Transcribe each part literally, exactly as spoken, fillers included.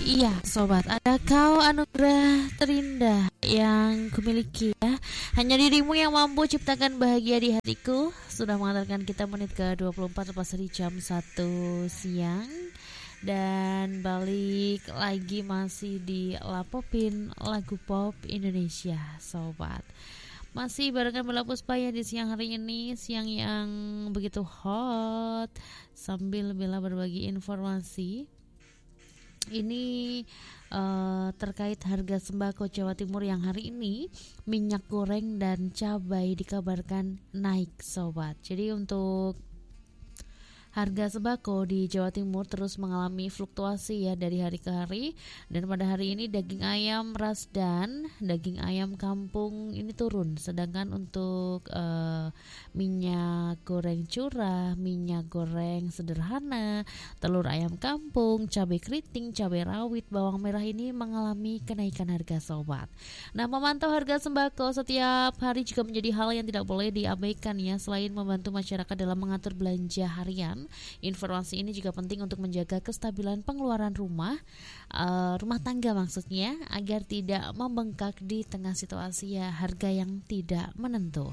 Iya sobat, ada kau anugerah terindah yang kumiliki ya. Hanya dirimu yang mampu ciptakan bahagia di hatiku. Sudah mengantarkan kita menit ke dua puluh empat lepas dari jam satu siang. Dan balik lagi masih di Lapopin lagu pop Indonesia sobat. Masih barengan Bella Puspaya di siang hari ini, siang yang begitu hot. Sambil Bella berbagi informasi ini uh, terkait harga sembako Jawa Timur yang hari ini minyak goreng dan cabai dikabarkan naik sobat. Jadi untuk harga sembako di Jawa Timur terus mengalami fluktuasi ya dari hari ke hari. Dan pada hari ini daging ayam ras dan daging ayam kampung ini turun. Sedangkan untuk uh, minyak goreng curah, minyak goreng sederhana, telur ayam kampung, cabai keriting, cabai rawit, bawang merah ini mengalami kenaikan harga sobat. Nah, memantau harga sembako setiap hari juga menjadi hal yang tidak boleh diabaikan ya. Selain membantu masyarakat dalam mengatur belanja harian, informasi ini juga penting untuk menjaga kestabilan pengeluaran rumah uh, rumah tangga maksudnya, agar tidak membengkak di tengah situasi ya harga yang tidak menentu.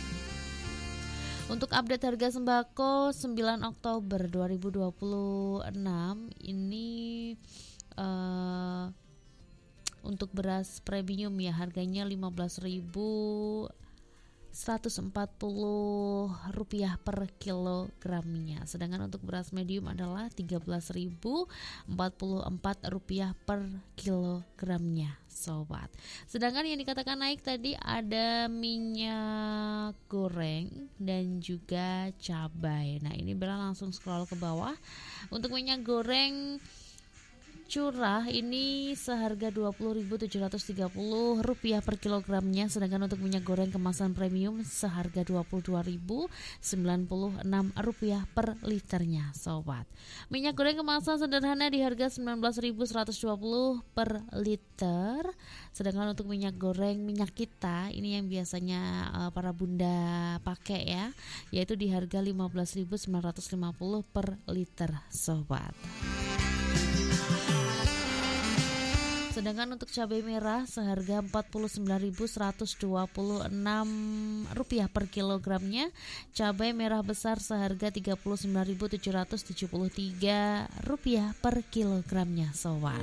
Untuk update harga sembako sembilan Oktober dua ribu dua puluh enam ini uh, untuk beras premium ya harganya lima belas ribu seratus empat puluh rupiah per kilogramnya. Sedangkan untuk beras medium adalah tiga belas ribu empat puluh empat rupiah per kilogramnya sobat. Sedangkan yang dikatakan naik tadi ada minyak goreng dan juga cabai. Nah ini Bella langsung scroll ke bawah. Untuk minyak goreng curah ini seharga dua puluh ribu tujuh ratus tiga puluh rupiah per kilogramnya. Sedangkan untuk minyak goreng kemasan premium seharga dua puluh dua ribu sembilan puluh enam rupiah per liternya sobat. Minyak goreng kemasan sederhana di harga sembilan belas ribu seratus dua puluh per liter. Sedangkan untuk minyak goreng minyak kita ini yang biasanya uh, para bunda pakai ya, yaitu di harga lima belas ribu sembilan ratus lima puluh per liter sobat. Sedangkan untuk cabai merah seharga empat puluh sembilan ribu seratus dua puluh enam rupiah per kilogramnya. Cabai merah besar seharga tiga puluh sembilan ribu tujuh ratus tujuh puluh tiga rupiah per kilogramnya sobat.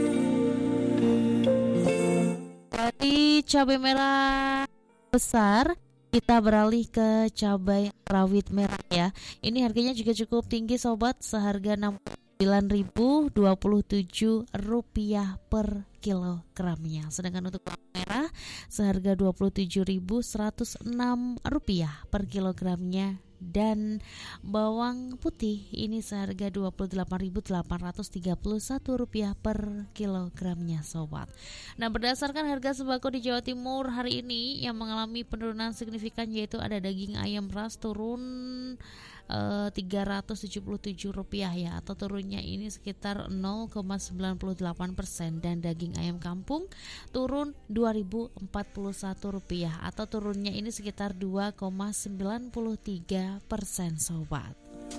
Dari cabai merah besar kita beralih ke cabai rawit merah ya. Ini harganya juga cukup tinggi sobat, seharga enam puluh sembilan ribu dua puluh tujuh rupiah per kilogramnya. Sedangkan untuk bawang merah seharga dua puluh tujuh ribu seratus enam rupiah per kilogramnya. Dan bawang putih ini seharga dua puluh delapan ribu delapan ratus tiga puluh satu rupiah per kilogramnya sobat. Nah, berdasarkan harga sembako di Jawa Timur hari ini yang mengalami penurunan signifikan, yaitu ada daging ayam ras turun uh, tiga ratus tujuh puluh tujuh rupiah ya, atau turunnya ini sekitar nol koma sembilan delapan persen. Dan daging ayam kampung turun dua ribu empat puluh satu rupiah, atau turunnya ini sekitar dua koma sembilan tiga persen sobat.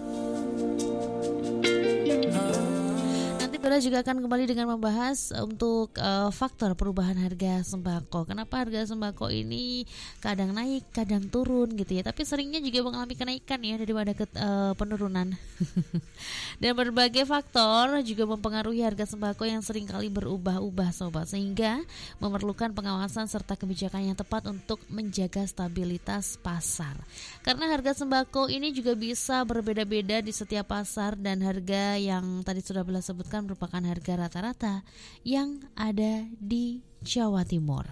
Nanti Bella juga akan kembali dengan membahas untuk uh, faktor perubahan harga sembako. Kenapa harga sembako ini kadang naik, kadang turun gitu ya. Tapi seringnya juga mengalami kenaikan ya daripada ke, uh, penurunan. Dan berbagai faktor juga mempengaruhi harga sembako yang seringkali berubah-ubah sobat, sehingga memerlukan pengawasan serta kebijakan yang tepat untuk menjaga stabilitas pasar. Karena harga sembako ini juga bisa berbeda-beda di setiap pasar, dan harga yang tadi sudah Bella sebutkan merupakan harga rata-rata yang ada di Jawa Timur.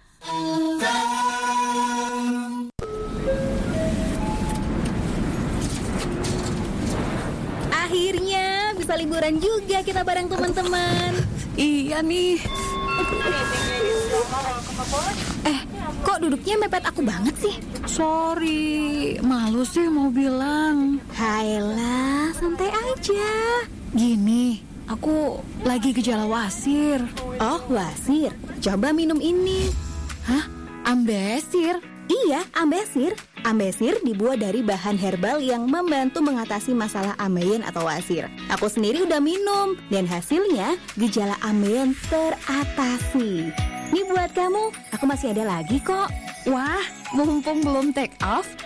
Akhirnya bisa liburan juga kita bareng teman-teman. Iya nih. Eh, kok duduknya mepet aku banget sih? Sorry, malu sih mau bilang. Hayalah, santai aja. Gini, aku lagi gejala wasir. Oh, wasir. Coba minum ini. Hah? Ambesir? Iya, Ambesir. Ambesir dibuat dari bahan herbal yang membantu mengatasi masalah ambeien atau wasir. Aku sendiri udah minum dan hasilnya gejala ambeien teratasi. Nih buat kamu, aku masih ada lagi kok. Wah, mumpung belum take off,